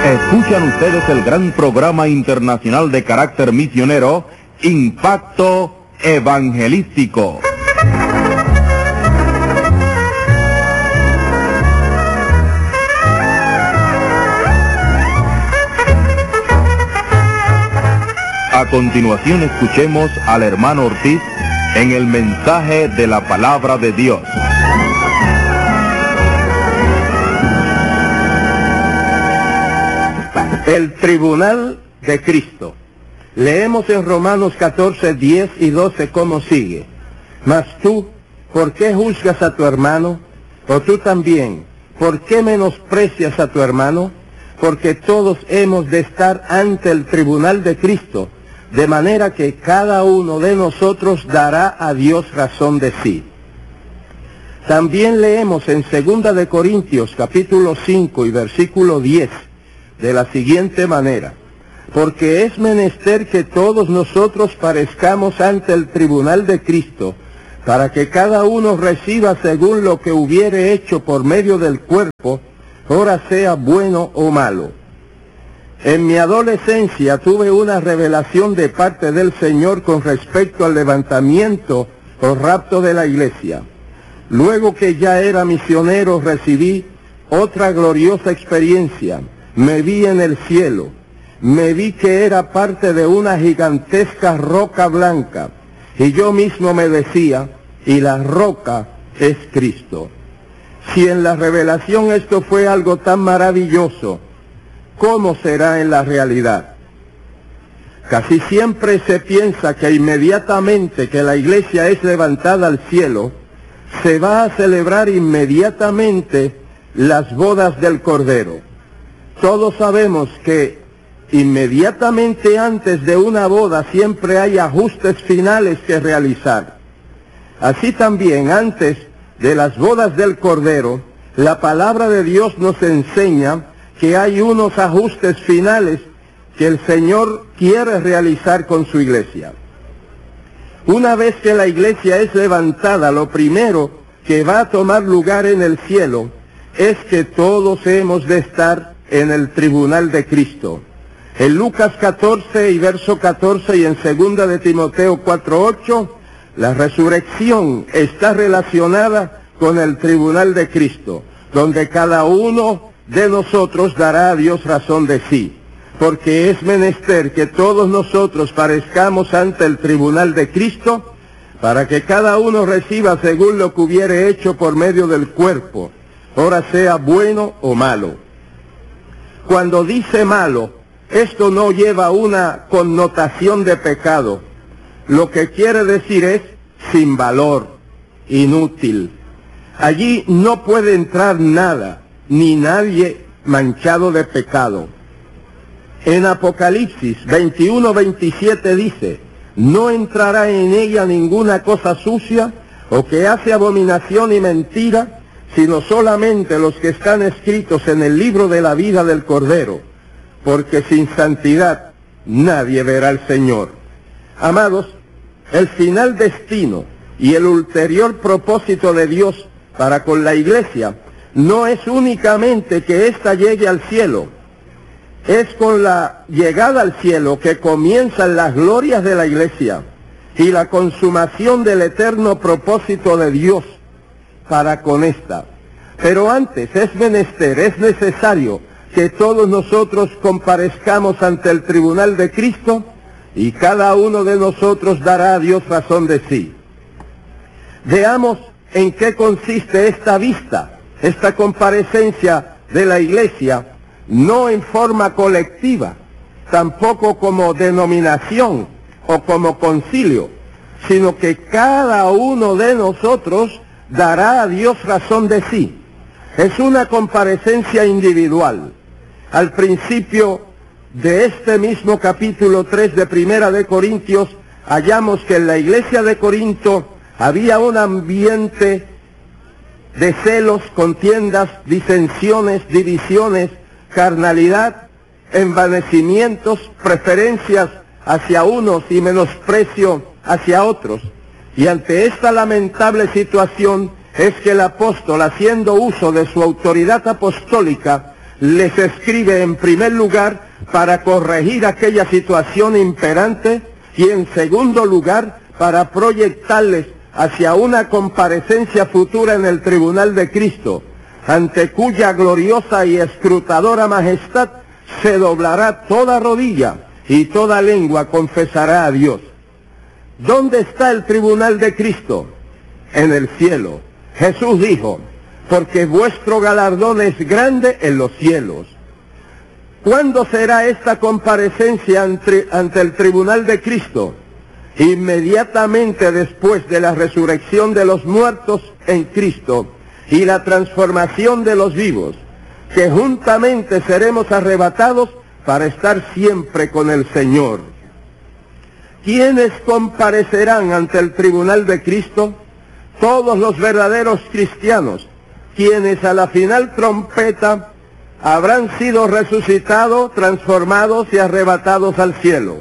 Escuchan ustedes el gran programa internacional de carácter misionero, Impacto Evangelístico. A continuación escuchemos al hermano Ortiz en el mensaje de la palabra de Dios. El tribunal de Cristo. Leemos en Romanos 14, 10 y 12 cómo sigue. Mas tú, ¿por qué juzgas a tu hermano? O tú también, ¿por qué menosprecias a tu hermano? Porque todos hemos de estar ante el tribunal de Cristo, de manera que cada uno de nosotros dará a Dios razón de sí. También leemos en 2 de Corintios capítulo 5 y versículo 10, de la siguiente manera: porque es menester que todos nosotros parezcamos ante el tribunal de Cristo, para que cada uno reciba según lo que hubiere hecho por medio del cuerpo, ora sea bueno o malo. En mi adolescencia tuve una revelación de parte del Señor con respecto al levantamiento o rapto de la iglesia. Luego que ya era misionero recibí otra gloriosa experiencia. Me vi en el cielo, me vi que era parte de una gigantesca roca blanca, y yo mismo me decía, y la roca es Cristo. Si en la revelación esto fue algo tan maravilloso, ¿cómo será en la realidad? Casi siempre se piensa que inmediatamente que la iglesia es levantada al cielo, se va a celebrar inmediatamente las bodas del Cordero. Todos sabemos que inmediatamente antes de una boda siempre hay ajustes finales que realizar. Así también antes de las bodas del Cordero, la palabra de Dios nos enseña que hay unos ajustes finales que el Señor quiere realizar con su iglesia. Una vez que la iglesia es levantada, lo primero que va a tomar lugar en el cielo es que todos hemos de estar en el tribunal de Cristo. En Lucas 14 y verso 14 y en 2 de Timoteo 4:8, la resurrección está relacionada con el tribunal de Cristo, donde cada uno de nosotros dará a Dios razón de sí, porque es menester que todos nosotros parezcamos ante el tribunal de Cristo, para que cada uno reciba según lo que hubiere hecho por medio del cuerpo, ora sea bueno o malo. Cuando dice malo, esto no lleva una connotación de pecado. Lo que quiere decir es sin valor, inútil. Allí no puede entrar nada, ni nadie manchado de pecado. En Apocalipsis 21:27 dice, no entrará en ella ninguna cosa sucia, o que hace abominación y mentira, sino solamente los que están escritos en el libro de la vida del Cordero, porque sin santidad nadie verá al Señor. Amados, el final destino y el ulterior propósito de Dios para con la iglesia no es únicamente que ésta llegue al cielo. Es con la llegada al cielo que comienzan las glorias de la iglesia y la consumación del eterno propósito de Dios para con esta. Pero antes es menester, es necesario que todos nosotros comparezcamos ante el tribunal de Cristo, y cada uno de nosotros dará a Dios razón de sí. Veamos en qué consiste esta vista, esta comparecencia de la iglesia, no en forma colectiva, tampoco como denominación o como concilio, sino que cada uno de nosotros dará a Dios razón de sí. Es una comparecencia individual. Al principio de este mismo capítulo 3 de Primera de Corintios, hallamos que en la iglesia de Corinto había un ambiente de celos, contiendas, disensiones, divisiones, carnalidad, envanecimientos, preferencias hacia unos y menosprecio hacia otros. Y ante esta lamentable situación es que el apóstol, haciendo uso de su autoridad apostólica, les escribe en primer lugar para corregir aquella situación imperante y en segundo lugar para proyectarles hacia una comparecencia futura en el tribunal de Cristo, ante cuya gloriosa y escrutadora majestad se doblará toda rodilla y toda lengua confesará a Dios. ¿Dónde está el tribunal de Cristo? En el cielo. Jesús dijo, porque vuestro galardón es grande en los cielos. ¿Cuándo será esta comparecencia ante el tribunal de Cristo? Inmediatamente después de la resurrección de los muertos en Cristo y la transformación de los vivos, que juntamente seremos arrebatados para estar siempre con el Señor. ¿Quiénes comparecerán ante el tribunal de Cristo? Todos los verdaderos cristianos, quienes a la final trompeta habrán sido resucitados, transformados y arrebatados al cielo.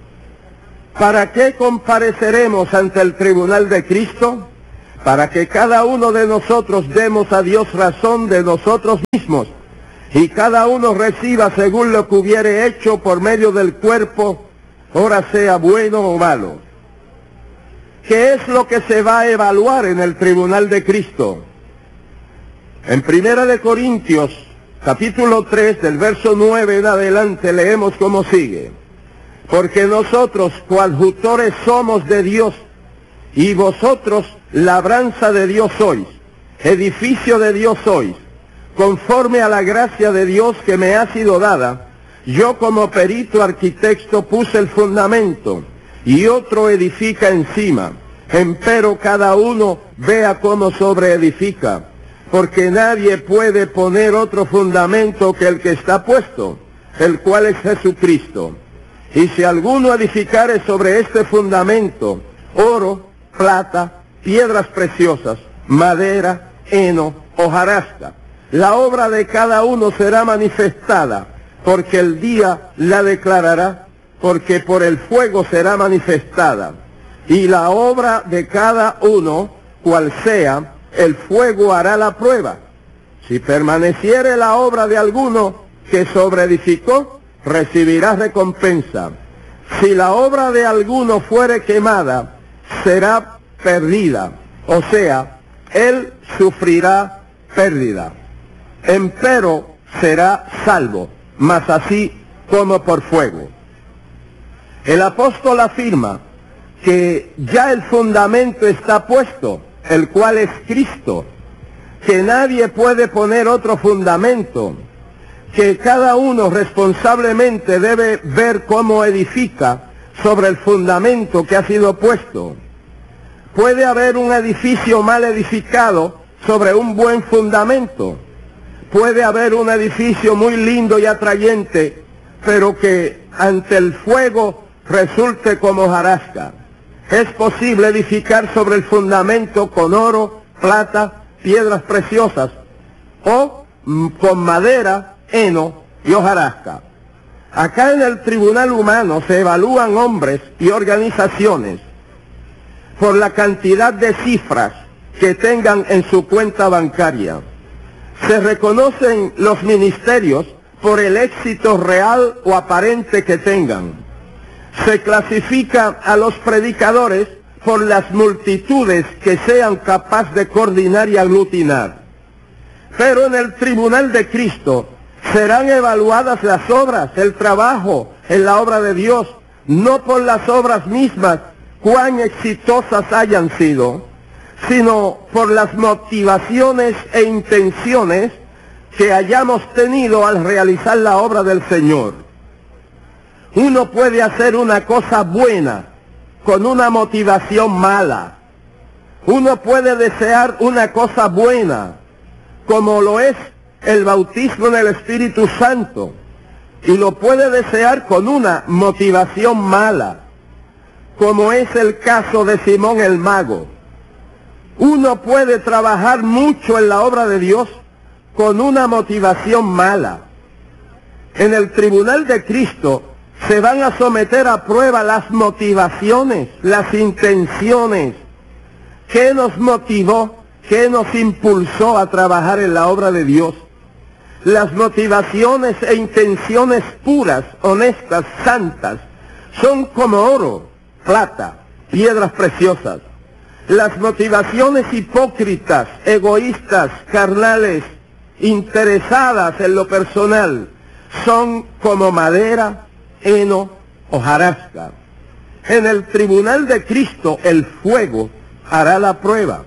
¿Para qué compareceremos ante el tribunal de Cristo? Para que cada uno de nosotros demos a Dios razón de nosotros mismos y cada uno reciba según lo que hubiere hecho por medio del cuerpo, ora sea bueno o malo. ¿Qué es lo que se va a evaluar en el tribunal de Cristo? En Primera de Corintios, capítulo 3, del verso 9 en adelante, leemos como sigue. Porque nosotros, coadjutores somos de Dios, y vosotros labranza de Dios sois, edificio de Dios sois, conforme a la gracia de Dios que me ha sido dada. Yo como perito arquitecto puse el fundamento, y otro edifica encima. Empero cada uno vea cómo sobreedifica, porque nadie puede poner otro fundamento que el que está puesto, el cual es Jesucristo. Y si alguno edificare sobre este fundamento oro, plata, piedras preciosas, madera, heno, hojarasca, la obra de cada uno será manifestada, porque el día la declarará, porque por el fuego será manifestada. Y la obra de cada uno, cual sea, el fuego hará la prueba. Si permaneciere la obra de alguno que sobreedificó, recibirá recompensa. Si la obra de alguno fuere quemada, será perdida. O sea, él sufrirá pérdida. Empero será salvo, mas así como por fuego. El apóstol afirma que ya el fundamento está puesto, el cual es Cristo, que nadie puede poner otro fundamento, que cada uno responsablemente debe ver cómo edifica sobre el fundamento que ha sido puesto. Puede haber un edificio mal edificado sobre un buen fundamento. Puede haber un edificio muy lindo y atrayente, pero que ante el fuego resulte como hojarasca. Es posible edificar sobre el fundamento con oro, plata, piedras preciosas, o con madera, heno y hojarasca. Acá en el tribunal humano se evalúan hombres y organizaciones por la cantidad de cifras que tengan en su cuenta bancaria. Se reconocen los ministerios por el éxito real o aparente que tengan. Se clasifica a los predicadores por las multitudes que sean capaces de coordinar y aglutinar. Pero en el tribunal de Cristo serán evaluadas las obras, el trabajo en la obra de Dios, no por las obras mismas, cuán exitosas hayan sido, sino por las motivaciones e intenciones que hayamos tenido al realizar la obra del Señor. Uno puede hacer una cosa buena con una motivación mala. Uno puede desear una cosa buena, como lo es el bautismo en el Espíritu Santo, y lo puede desear con una motivación mala, como es el caso de Simón el Mago. Uno puede trabajar mucho en la obra de Dios con una motivación mala. En el tribunal de Cristo se van a someter a prueba las motivaciones, las intenciones. ¿Qué nos motivó? ¿Qué nos impulsó a trabajar en la obra de Dios? Las motivaciones e intenciones puras, honestas, santas, son como oro, plata, piedras preciosas. Las motivaciones hipócritas, egoístas, carnales, interesadas en lo personal, son como madera, heno, hojarasca. En el tribunal de Cristo el fuego hará la prueba.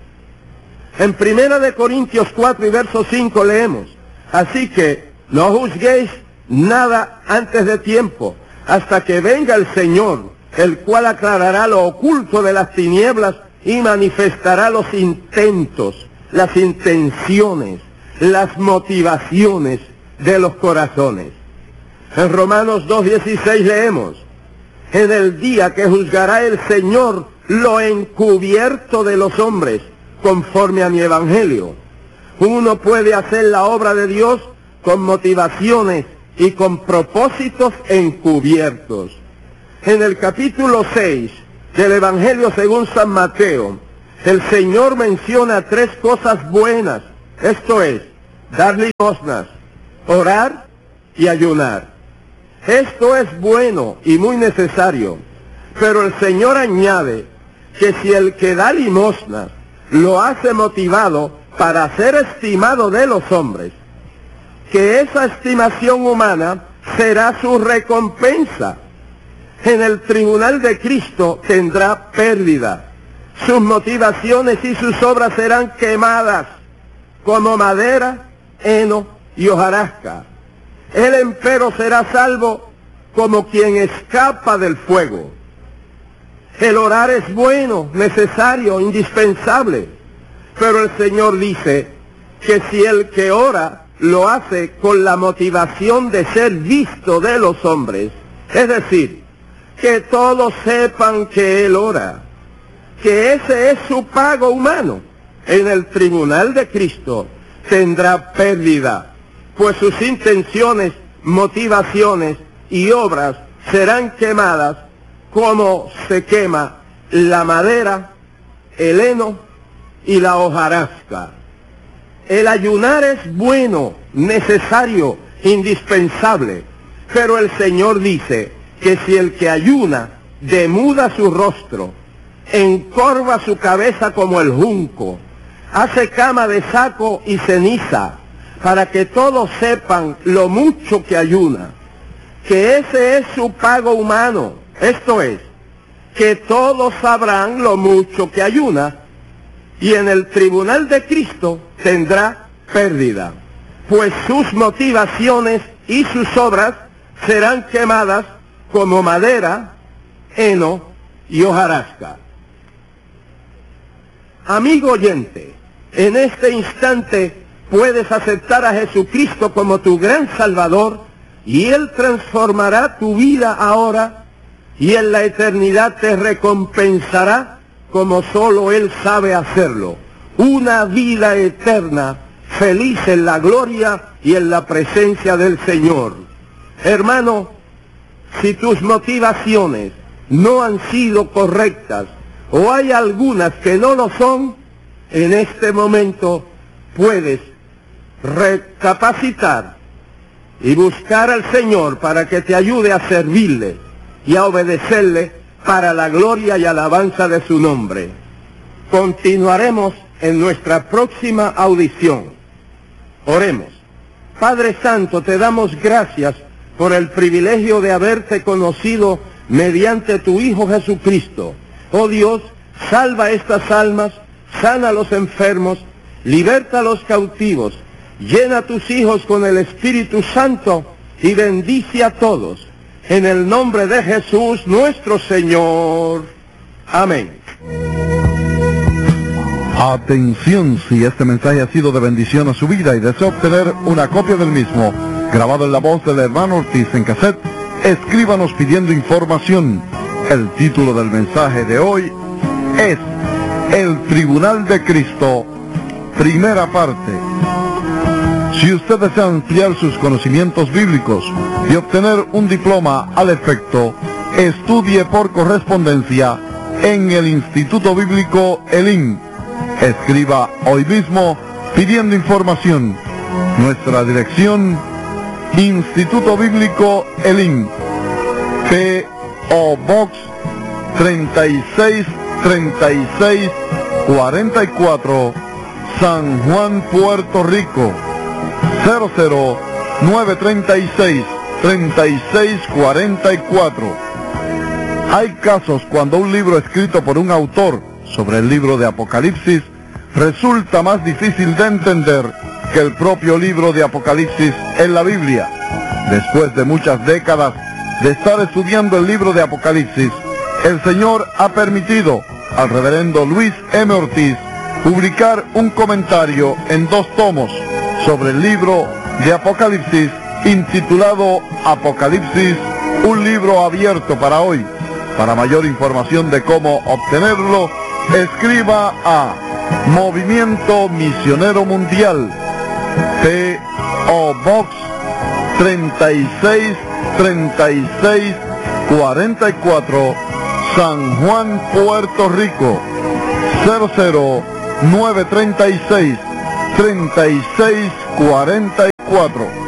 En 1 Corintios 4 y verso 5 leemos: así que no juzguéis nada antes de tiempo, hasta que venga el Señor, el cual aclarará lo oculto de las tinieblas y manifestará los intentos, las intenciones, las motivaciones de los corazones. En Romanos 2:16 leemos: en el día que juzgará el Señor lo encubierto de los hombres, conforme a mi evangelio. Uno puede hacer la obra de Dios con motivaciones y con propósitos encubiertos. En el capítulo 6 del Evangelio según San Mateo, el Señor menciona 3 cosas buenas, esto es, dar limosnas, orar y ayunar. Esto es bueno y muy necesario, pero el Señor añade que si el que da limosnas lo hace motivado para ser estimado de los hombres, que esa estimación humana será su recompensa. En el tribunal de Cristo tendrá pérdida. Sus motivaciones y sus obras serán quemadas como madera, heno y hojarasca. Él empero será salvo como quien escapa del fuego. El orar es bueno, necesario, indispensable, pero el Señor dice que si el que ora lo hace con la motivación de ser visto de los hombres, es decir, que todos sepan que él ora, que ese es su pago humano, en el tribunal de Cristo tendrá pérdida, pues sus intenciones, motivaciones y obras serán quemadas como se quema la madera, el heno y la hojarasca. El ayunar es bueno, necesario, indispensable, pero el Señor dice que si el que ayuna demuda su rostro, encorva su cabeza como el junco, hace cama de saco y ceniza, para que todos sepan lo mucho que ayuna, que ese es su pago humano, esto es, que todos sabrán lo mucho que ayuna, y en el tribunal de Cristo tendrá pérdida, pues sus motivaciones y sus obras serán quemadas como madera, heno y hojarasca. Amigo oyente, en este instante puedes aceptar a Jesucristo como tu gran Salvador, y Él transformará tu vida ahora, y en la eternidad te recompensará como solo Él sabe hacerlo. Una vida eterna, feliz en la gloria y en la presencia del Señor. Hermano, si tus motivaciones no han sido correctas, o hay algunas que no lo son, en este momento puedes recapacitar y buscar al Señor para que te ayude a servirle y a obedecerle para la gloria y alabanza de su nombre. Continuaremos en nuestra próxima audición. Oremos. Padre Santo, te damos gracias por el privilegio de haberte conocido mediante tu Hijo Jesucristo. Oh Dios, salva estas almas, sana a los enfermos, liberta a los cautivos, llena a tus hijos con el Espíritu Santo y bendice a todos. En el nombre de Jesús nuestro Señor. Amén. Atención, si este mensaje ha sido de bendición a su vida y desea obtener una copia del mismo, grabado en la voz del hermano Ortiz en cassette, escríbanos pidiendo información. El título del mensaje de hoy es El Tribunal de Cristo, primera parte. Si usted desea ampliar sus conocimientos bíblicos y obtener un diploma al efecto, estudie por correspondencia en el Instituto Bíblico Elim. Escriba hoy mismo pidiendo información. Nuestra dirección: Instituto Bíblico Elim, P.O. Box 363644, San Juan, Puerto Rico 00936-3644. Hay casos cuando un libro escrito por un autor sobre el libro de Apocalipsis resulta más difícil de entender que el propio libro de Apocalipsis en la Biblia. Después de muchas décadas de estar estudiando el libro de Apocalipsis, el Señor ha permitido al reverendo Luis M. Ortiz publicar un comentario en 2 tomos sobre el libro de Apocalipsis, intitulado Apocalipsis, un libro abierto para hoy. Para mayor información de cómo obtenerlo, escriba a Movimiento Misionero Mundial, P.O. Box 363644, San Juan, Puerto Rico 00936-3644.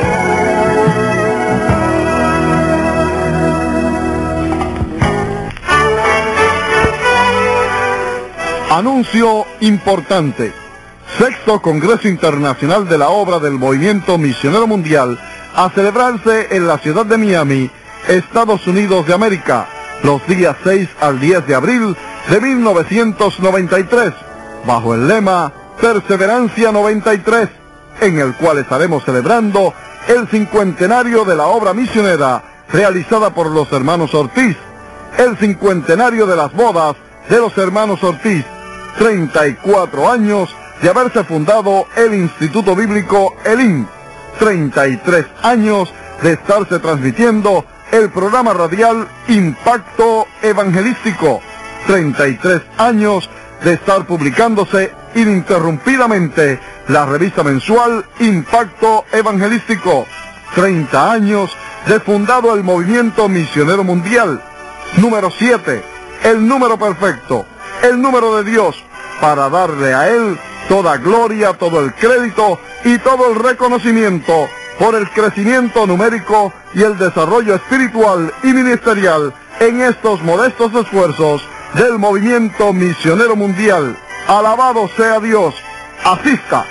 Anuncio importante. 6º Congreso Internacional de la Obra del Movimiento Misionero Mundial, a celebrarse en la ciudad de Miami, Estados Unidos de América, los días 6 al 10 de abril de 1993, bajo el lema Perseverancia 93, en el cual estaremos celebrando el 50enario de la obra misionera realizada por los hermanos Ortiz, el 50enario de las bodas de los hermanos Ortiz, 34 años de haberse fundado el Instituto Bíblico Elim, 33 años de estarse transmitiendo el programa radial Impacto Evangelístico, 33 años de estar publicándose ininterrumpidamente la revista mensual Impacto Evangelístico, 30 años de fundado el Movimiento Misionero Mundial. Número 7, el número perfecto, el número de Dios, para darle a Él toda gloria, todo el crédito y todo el reconocimiento por el crecimiento numérico y el desarrollo espiritual y ministerial en estos modestos esfuerzos del Movimiento Misionero Mundial. Alabado sea Dios. Asista.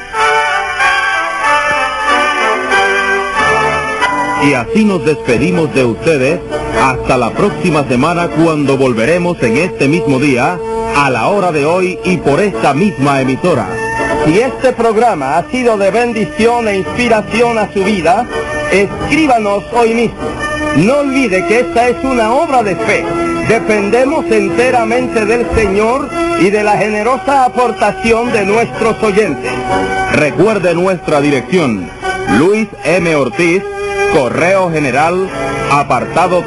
Y así nos despedimos de ustedes hasta la próxima semana, cuando volveremos en este mismo día, a la hora de hoy y por esta misma emisora. Si este programa ha sido de bendición e inspiración a su vida, escríbanos hoy mismo. No olvide que esta es una obra de fe. Dependemos enteramente del Señor y de la generosa aportación de nuestros oyentes. Recuerde nuestra dirección: Luis M. Ortiz, Correo General, apartado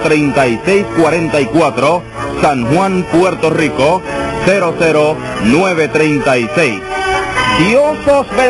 3644, San Juan, Puerto Rico 00936. Dios os bendiga.